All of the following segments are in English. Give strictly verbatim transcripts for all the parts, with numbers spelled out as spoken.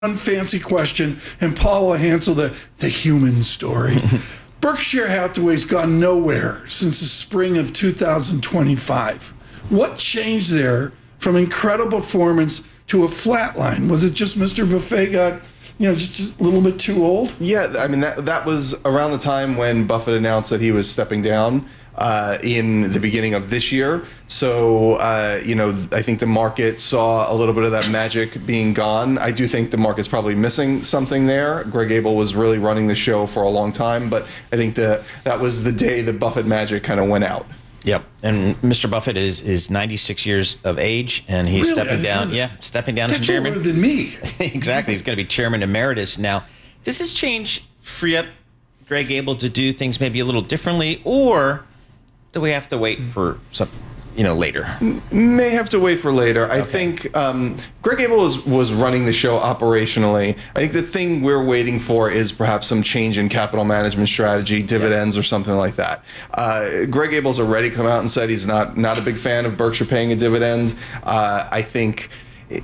fancy question, and Paul will answer the, the human story. Berkshire Hathaway's gone nowhere since the spring of two thousand twenty-five. What changed there from incredible performance to a flat line? Was it just Mister Buffett got, you know, just a little bit too old? Yeah, I mean, that that was around the time when Buffett announced that he was stepping down uh, in the beginning of this year. So, uh, you know, I think the market saw a little bit of that magic being gone. I do think the market's probably missing something there. Greg Abel was really running the show for a long time, but I think that that was the day the Buffett magic kind of went out. Yep, and Mister Buffett is is ninety-six years of age, and he's Really? stepping down. Yeah, stepping down as That's chairman. older than me. Exactly, he's going to be chairman emeritus now. Does this change free up Greg Abel to do things maybe a little differently, or do we have to wait for some, you know, later? May have to wait for later. I okay. think um, Greg Abel was, was running the show operationally. I think the thing we're waiting for is perhaps some change in capital management strategy, dividends, yeah. or something like that. Uh, Greg Abel's already come out and said he's not not a big fan of Berkshire paying a dividend. Uh, I think it,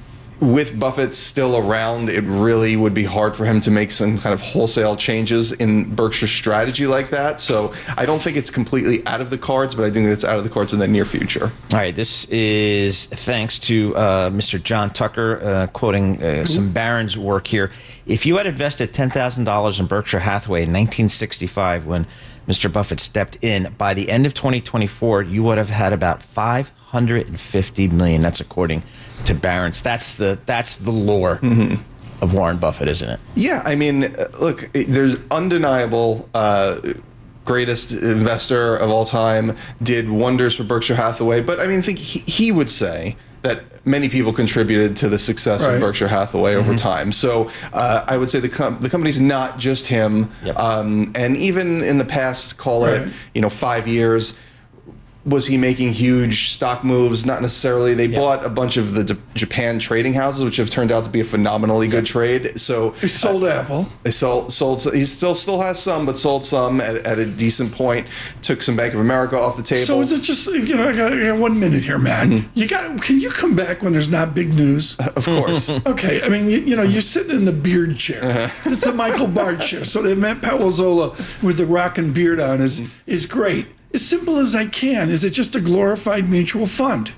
with Buffett still around, it really would be hard for him to make some kind of wholesale changes in Berkshire's strategy like that. So I don't think it's completely out of the cards, but I think it's out of the cards in the near future. All right, this is thanks to uh, Mister John Tucker, uh, quoting uh, some Barron's work here. If you had invested ten thousand dollars in Berkshire Hathaway in nineteen sixty-five when Mister Buffett stepped in, by the end of twenty twenty-four, you would have had about five hundred fifty million dollars. That's according to Barron's. That's the that's the lore mm-hmm. of Warren Buffett, isn't it? Yeah, I mean, look, there's undeniable uh, greatest investor of all time, did wonders for Berkshire Hathaway. But I mean, I think he, he would say that many people contributed to the success right. of Berkshire Hathaway mm-hmm. over time. So uh, I would say the com- the company's not just him. Yep. Um, and even in the past, call right. it, you know, five years, was he making huge stock moves? Not necessarily. They yep. bought a bunch of the D- Japan trading houses, which have turned out to be a phenomenally yep. good trade. So he sold uh, Apple. They sold sold. He still still has some, but sold some at, at a decent point. Took some Bank of America off the table. So is it just, you know? I got, I got one minute here, Matt. Mm-hmm. You got. Can you come back when there's not big news? Uh, of course. Okay. I mean, you, you know, you're sitting in the beard chair. Uh-huh. It's the Michael Bard chair. So they Matt Palazzolo with the rockin' beard on is is great. As simple as I can, is it just a glorified mutual fund?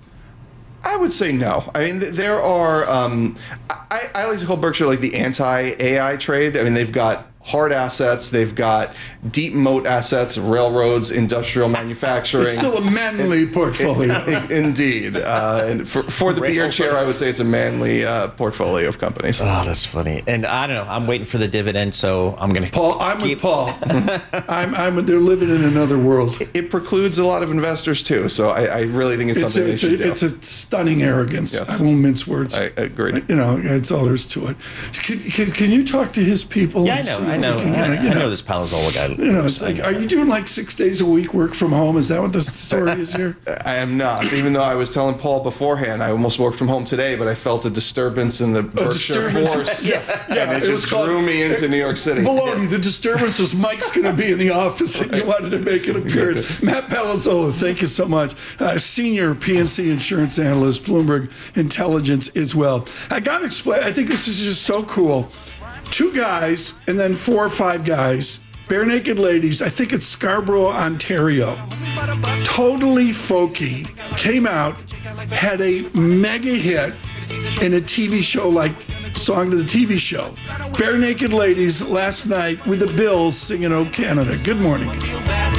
I would say no. I mean, there are, um, I, I like to call Berkshire like the anti-A I trade. I mean, they've got hard assets, they've got deep moat assets, railroads, industrial manufacturing. It's still a manly it, portfolio. It, it, indeed. Uh, and for, for the beer chair, I would say it's a manly uh, portfolio of companies. Oh, that's funny. And I don't know, I'm waiting for the dividend, so I'm going to Paul, I'm keep... with Paul. I'm, I'm, they're living in another world. It, it precludes a lot of investors, too. So I, I really think it's, it's something a, they it's should a, do. It's a stunning arrogance. Yes. I won't mince words. I agree. You know, that's all there is to it. Can, can, can you talk to his people? Yeah, I know. I know. Can, I, you know, I know this Palazzolo guy. You know, it's like, are you doing like six days a week work from home? Is that what the story is here? I am not. Even though I was telling Paul beforehand, I almost worked from home today, but I felt a disturbance in the Berkshire force. yeah, yeah, and it, it just drew called, me into New York City. Baloney, the disturbance was Mike's going to be in the office and you wanted to make an appearance. Matt Palazzolo, thank you so much. Uh, senior P N C insurance analyst, Bloomberg Intelligence as well. I got to explain, I think this is just so cool. Two guys and then four or five guys, bare naked ladies, I think it's Scarborough, Ontario. Totally folky, came out, had a mega hit in a T V show like Song to the T V Show. Bare naked ladies last night with the Bills singing "Oh Canada." Good morning.